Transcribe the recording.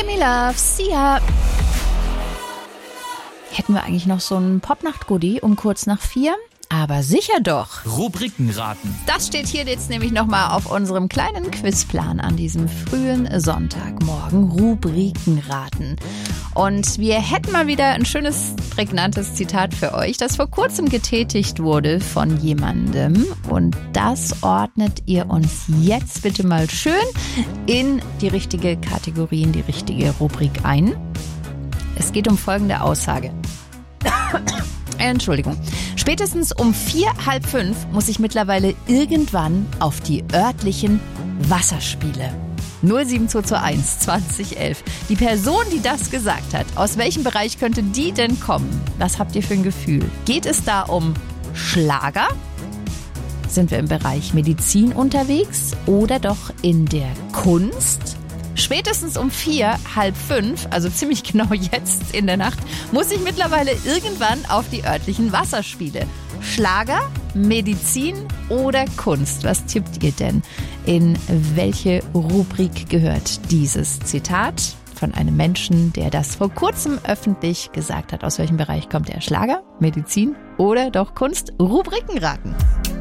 Gimme Love, Sia. Hätten wir eigentlich noch so ein Popnacht-Goodie um kurz nach 4? Aber sicher doch. Rubrikenraten. Das steht hier jetzt nämlich nochmal auf unserem kleinen Quizplan an diesem frühen Sonntagmorgen. Rubrikenraten. Und wir hätten mal wieder ein schönes, prägnantes Zitat für euch, das vor kurzem getätigt wurde von jemandem. Und das ordnet ihr uns jetzt bitte mal schön in die richtige Kategorie, in die richtige Rubrik ein. Es geht um folgende Aussage. Entschuldigung. Spätestens um 4, halb 5 muss ich mittlerweile irgendwann auf die örtlichen Wasserspiele. 07221 2011. Die Person, die das gesagt hat, aus welchem Bereich könnte die denn kommen? Was habt ihr für ein Gefühl? Geht es da um Schlager? Sind wir im Bereich Medizin unterwegs oder doch in der Kunst? Spätestens um 4, halb 5, also ziemlich genau jetzt in der Nacht, muss ich mittlerweile irgendwann auf die örtlichen Wasserspiele. Schlager, Medizin oder Kunst? Was tippt ihr denn? In welche Rubrik gehört dieses Zitat von einem Menschen, der das vor kurzem öffentlich gesagt hat? Aus welchem Bereich kommt der? Schlager, Medizin oder doch Kunst? Rubrikenraten.